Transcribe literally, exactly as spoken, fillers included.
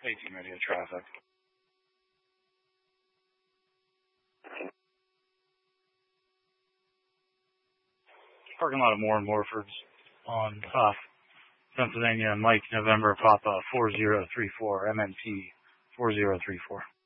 eighteen radio traffic. Parking lot of Moore and Morford's on uh, Pennsylvania, Mike, November, Papa, four zero three four, M N T four zero three four.